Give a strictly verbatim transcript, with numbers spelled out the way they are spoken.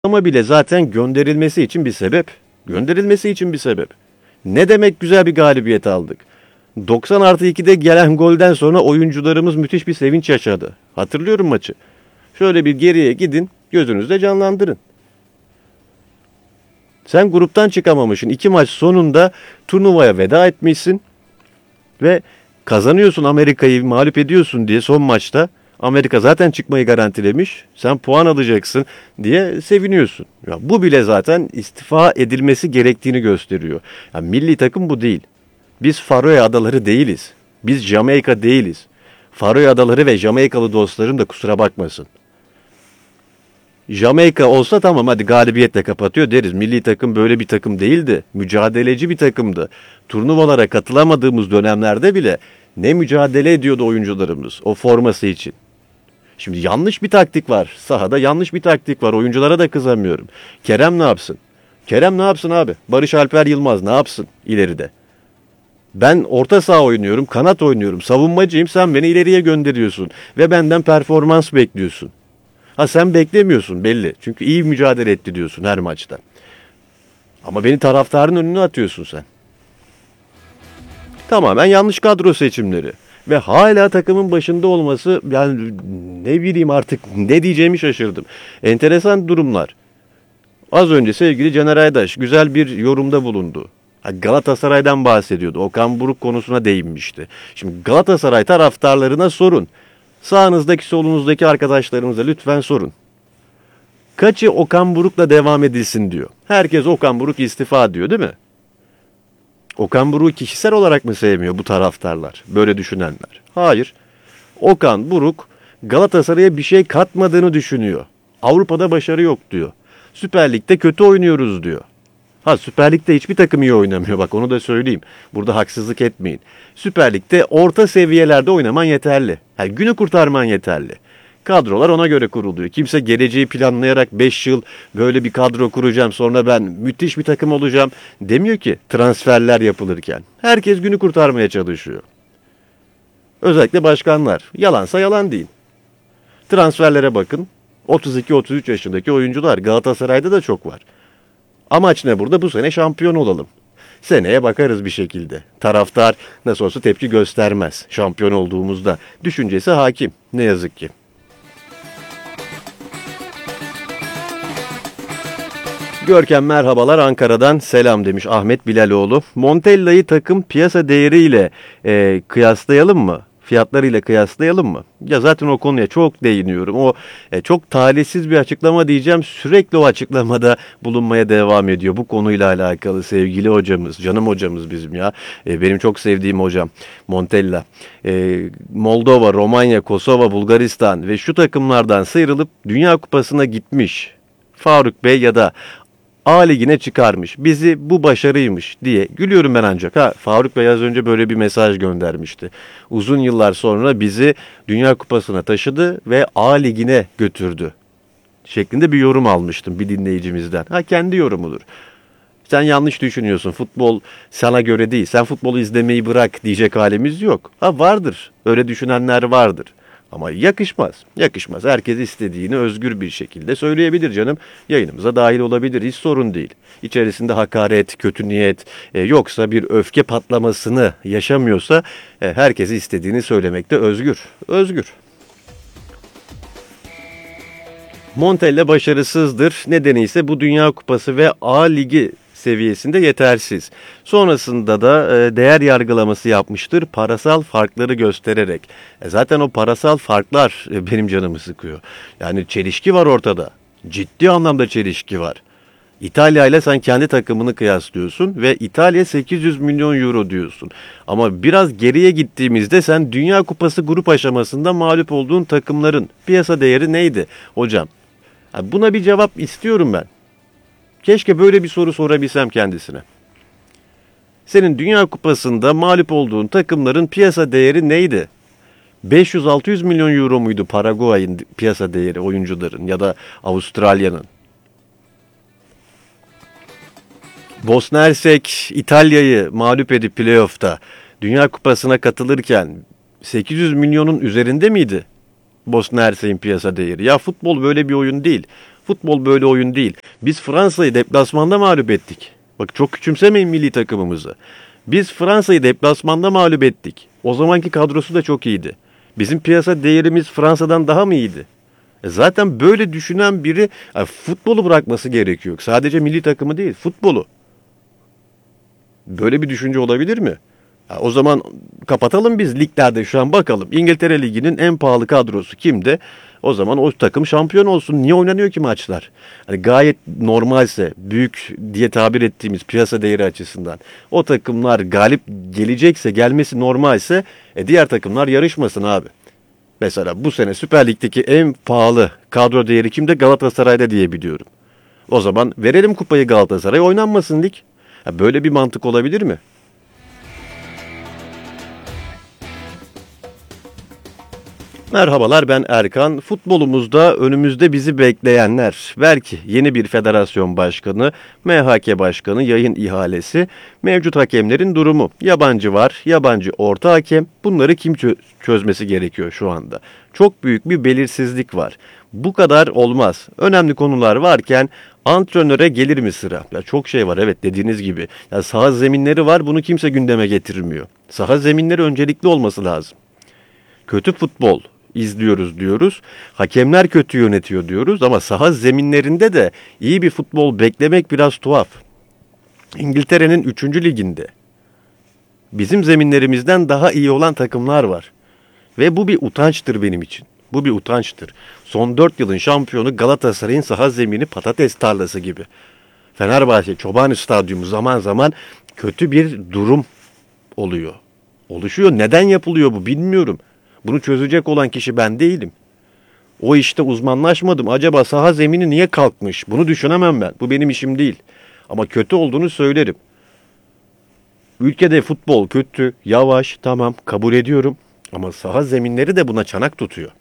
Ama bile zaten gönderilmesi için bir sebep. Gönderilmesi için bir sebep. Ne demek güzel bir galibiyet aldık. doksan artı ikide gelen golden sonra oyuncularımız müthiş bir sevinç yaşadı. Hatırlıyorum maçı. Şöyle bir geriye gidin, gözünüzde canlandırın. Sen gruptan çıkamamışsın. İki maç sonunda turnuvaya veda etmişsin. Ve kazanıyorsun, Amerika'yı mağlup ediyorsun diye son maçta. Amerika zaten çıkmayı garantilemiş. Sen puan alacaksın diye seviniyorsun. Ya bu bile zaten istifa edilmesi gerektiğini gösteriyor. Ya milli takım bu değil. Biz Faroe Adaları değiliz. Biz Jamaika değiliz. Faroe Adaları ve Jamaikalı dostlarım da kusura bakmasın. Jamaika olsa tamam, hadi galibiyetle kapatıyor deriz. Milli takım böyle bir takım değildi. Mücadeleci bir takımdı. Turnuvalara katılamadığımız dönemlerde bile ne mücadele ediyordu oyuncularımız o forması için. Şimdi yanlış bir taktik var. Sahada yanlış bir taktik var. Oyunculara da kızamıyorum. Kerem ne yapsın? Kerem ne yapsın abi? Barış Alper Yılmaz ne yapsın ileride? Ben orta saha oynuyorum, kanat oynuyorum, savunmacıyım. Sen beni ileriye gönderiyorsun ve benden performans bekliyorsun. Ha sen beklemiyorsun belli. Çünkü iyi mücadele etti diyorsun her maçta. Ama beni taraftarın önüne atıyorsun sen. Tamamen yanlış kadro seçimleri. Ve hala takımın başında olması, yani ne bileyim artık ne diyeceğimi şaşırdım. Enteresan durumlar. Az önce sevgili Caner Aydaş güzel bir yorumda bulundu. Galatasaray'dan bahsediyordu. Okan Buruk konusuna değinmişti. Şimdi Galatasaray taraftarlarına sorun. Sağınızdaki solunuzdaki arkadaşlarınıza lütfen sorun. Kaçı Okan Buruk'la devam edilsin diyor. Herkes Okan Buruk istifa diyor değil mi? Okan Buruk'u kişisel olarak mı sevmiyor bu taraftarlar? Böyle düşünenler. Hayır. Okan Buruk Galatasaray'a bir şey katmadığını düşünüyor. Avrupa'da başarı yok diyor. Süper Lig'de kötü oynuyoruz diyor. Ha Süper Lig'de hiçbir takım iyi oynamıyor, bak onu da söyleyeyim. Burada haksızlık etmeyin. Süper Lig'de orta seviyelerde oynaman yeterli. Yani günü kurtarman yeterli. Kadrolar ona göre kuruluyor. Kimse geleceği planlayarak beş yıl böyle bir kadro kuracağım, sonra ben müthiş bir takım olacağım demiyor ki transferler yapılırken. Herkes günü kurtarmaya çalışıyor. Özellikle başkanlar. Yalansa yalan deyin. Transferlere bakın. otuz iki otuz üç yaşındaki oyuncular Galatasaray'da da çok var. Amaç ne burada? Bu sene şampiyon olalım. Seneye bakarız bir şekilde. Taraftar nasıl olsa tepki göstermez şampiyon olduğumuzda. Düşüncesi hakim ne yazık ki. Görkem merhabalar, Ankara'dan selam demiş Ahmet Bilaloğlu. Montella'yı takım piyasa değeriyle e, kıyaslayalım mı? Fiyatlarıyla kıyaslayalım mı? Ya zaten o konuya çok değiniyorum. O e, çok talihsiz bir açıklama diyeceğim. Sürekli o açıklamada bulunmaya devam ediyor. Bu konuyla alakalı sevgili hocamız, canım hocamız bizim ya. E, benim çok sevdiğim hocam Montella. E, Moldova, Romanya, Kosova, Bulgaristan ve şu takımlardan sıyrılıp Dünya Kupası'na gitmiş Faruk Bey ya da A Ligi'ne çıkarmış. Bizi bu başarıymış diye gülüyorum ben ancak. Ha, Faruk Bey az önce böyle bir mesaj göndermişti. Uzun yıllar sonra bizi Dünya Kupası'na taşıdı ve A Ligi'ne götürdü şeklinde bir yorum almıştım bir dinleyicimizden. Ha kendi yorumudur. Sen yanlış düşünüyorsun. Futbol sana göre değil. Sen futbolu izlemeyi bırak diyecek halimiz yok. Ha vardır. Öyle düşünenler vardır. Ama yakışmaz. Yakışmaz. Herkes istediğini özgür bir şekilde söyleyebilir canım. Yayınımıza dahil olabilir. Hiç sorun değil. İçerisinde hakaret, kötü niyet e, yoksa bir öfke patlamasını yaşamıyorsa e, herkes istediğini söylemekte özgür. Özgür. Montella başarısızdır. Nedeni ise bu Dünya Kupası ve A Ligi seviyesinde yetersiz. Sonrasında da e, değer yargılaması yapmıştır parasal farkları göstererek. E, zaten o parasal farklar e, benim canımı sıkıyor. Yani çelişki var ortada. Ciddi anlamda çelişki var. İtalya ile sen kendi takımını kıyaslıyorsun ve İtalya sekiz yüz milyon euro diyorsun. Ama biraz geriye gittiğimizde sen Dünya Kupası grup aşamasında mağlup olduğun takımların piyasa değeri neydi hocam? Yani buna bir cevap istiyorum ben. Keşke böyle bir soru sorabilsem kendisine. Senin Dünya Kupası'nda mağlup olduğun takımların piyasa değeri neydi? beş yüz altı yüz milyon euro muydu Paraguay'ın piyasa değeri oyuncuların ya da Avustralya'nın? Bosna Hersek İtalya'yı mağlup edip playoff'ta Dünya Kupası'na katılırken sekiz yüz milyonun üzerinde miydi Bosna Hersek'in piyasa değeri? Ya futbol böyle bir oyun değil. Futbol böyle oyun değil. Biz Fransa'yı deplasmanda mağlup ettik. Bak çok küçümsemeyin milli takımımızı. Biz Fransa'yı deplasmanda mağlup ettik. O zamanki kadrosu da çok iyiydi. Bizim piyasa değerimiz Fransa'dan daha mı iyiydi? E zaten böyle düşünen biri yani futbolu bırakması gerekiyor. Sadece milli takımı değil, futbolu. Böyle bir düşünce olabilir mi? Ha, o zaman kapatalım biz liglerde şu an bakalım. İngiltere Ligi'nin en pahalı kadrosu kimde? O zaman o takım şampiyon olsun. Niye oynanıyor ki maçlar? Hani gayet normalse, büyük diye tabir ettiğimiz piyasa değeri açısından o takımlar galip gelecekse, gelmesi normalse e, diğer takımlar yarışmasın abi. Mesela bu sene Süper Lig'deki en pahalı kadro değeri kimde? Galatasaray'da diye biliyorum. O zaman verelim kupayı Galatasaray'a, oynanmasın lig. Ya böyle bir mantık olabilir mi? Merhabalar, ben Erkan. Futbolumuzda önümüzde bizi bekleyenler. Belki yeni bir federasyon başkanı, M H K başkanı, yayın ihalesi, mevcut hakemlerin durumu. Yabancı var, yabancı orta hakem. Bunları kim çö- çözmesi gerekiyor şu anda? Çok büyük bir belirsizlik var. Bu kadar olmaz. Önemli konular varken antrenöre gelir mi sıra? Ya çok şey var, evet, dediğiniz gibi. Ya saha zeminleri var, bunu kimse gündeme getirmiyor. Saha zeminleri öncelikli olması lazım. Kötü futbol izliyoruz diyoruz. Hakemler kötü yönetiyor diyoruz ama saha zeminlerinde de iyi bir futbol beklemek biraz tuhaf. İngiltere'nin üçüncü liginde bizim zeminlerimizden daha iyi olan takımlar var. Ve bu bir utançtır benim için. Bu bir utançtır. Son dört yılın şampiyonu Galatasaray'ın saha zemini patates tarlası gibi. Fenerbahçe Çobani Stadyumu zaman zaman kötü bir durum oluyor. Oluşuyor. Neden yapılıyor bu bilmiyorum. Bunu çözecek olan kişi ben değilim. O işte uzmanlaşmadım. Acaba saha zemini niye kalkmış? Bunu düşünemem ben. Bu benim işim değil. Ama kötü olduğunu söylerim. Ülkede futbol kötü, yavaş, tamam, kabul ediyorum. Ama saha zeminleri de buna çanak tutuyor.